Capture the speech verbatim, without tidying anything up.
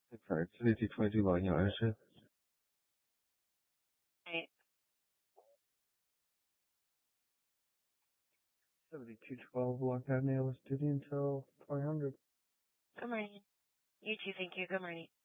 Sorry, seventy-two twenty-two老鹰二十 Right. seventy-two twelve Block Avenue, let's do the until twenty hundred. Good morning. You too, thank you. Good morning.